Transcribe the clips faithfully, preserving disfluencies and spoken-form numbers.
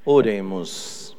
Oremos.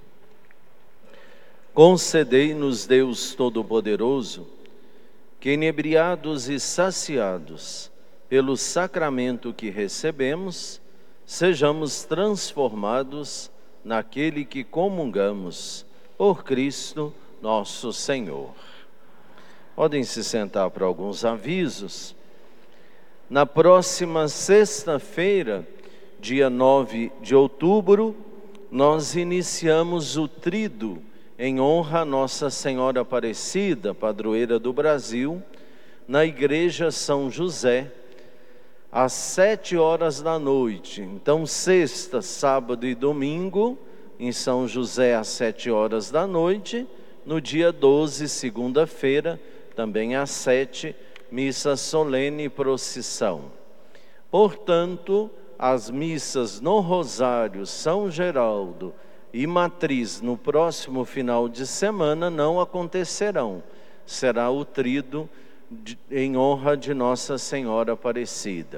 Concedei-nos, Deus Todo-Poderoso, que, inebriados e saciados pelo sacramento que recebemos, sejamos transformados naquele que comungamos, por Cristo nosso Senhor. Podem se sentar para alguns avisos. Na próxima sexta-feira, dia nove de outubro, nós iniciamos o Tríduo em honra a Nossa Senhora Aparecida, padroeira do Brasil, na Igreja São José, às sete horas da noite. Então, sexta, sábado e domingo, em São José, às sete horas da noite. No dia doze, segunda-feira, também às sete, missa solene e procissão. Portanto, as missas no Rosário, São Geraldo e Matriz no próximo final de semana não acontecerão. Será o Tríduo em honra de Nossa Senhora Aparecida.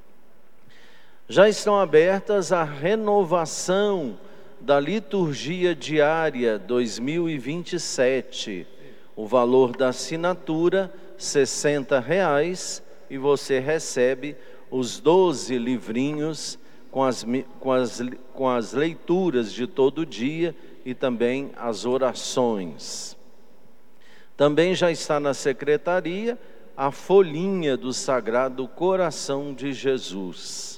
Já estão abertas a renovação da liturgia diária dois mil e vinte e sete. O valor da assinatura, sessenta reais, e você recebe os doze livrinhos com as, com, as, com as leituras de todo dia e também as orações. Também já está na secretaria a folhinha do Sagrado Coração de Jesus.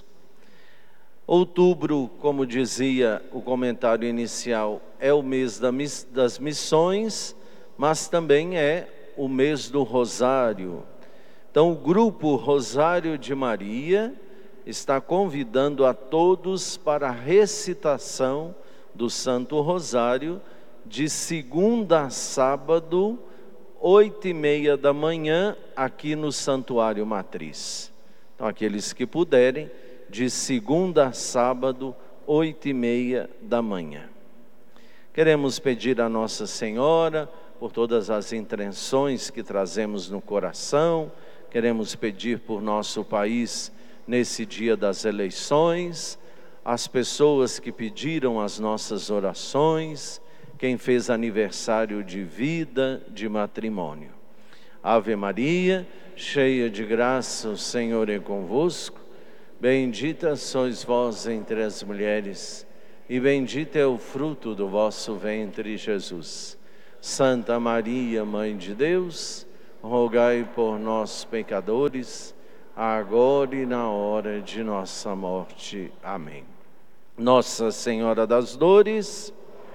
Outubro, como dizia o comentário inicial, é o mês das missões, mas também é o mês do Rosário. Então, o grupo Rosário de Maria está convidando a todos para a recitação do Santo Rosário de segunda a sábado, oito e meia da manhã, aqui no Santuário Matriz. Então, aqueles que puderem, de segunda a sábado, oito e meia da manhã. Queremos pedir a Nossa Senhora por todas as intenções que trazemos no coração. Queremos pedir por nosso país nesse dia das eleições, as pessoas que pediram as nossas orações, quem fez aniversário de vida, de matrimônio. Ave Maria, cheia de graça, o Senhor é convosco. Bendita sois vós entre as mulheres, e bendito é o fruto do vosso ventre, Jesus. Santa Maria, Mãe de Deus, rogai por nós, pecadores, agora e na hora de nossa morte. Amém. Nossa Senhora das Dores,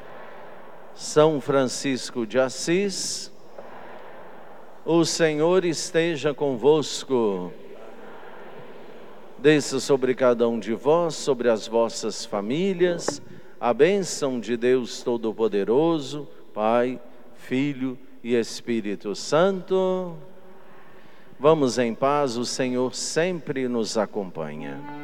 São Francisco de Assis, o Senhor esteja convosco. Desça sobre cada um de vós, sobre as vossas famílias, a bênção de Deus Todo-Poderoso, Pai, Filho e Espírito Santo. Vamos em paz, o Senhor sempre nos acompanha.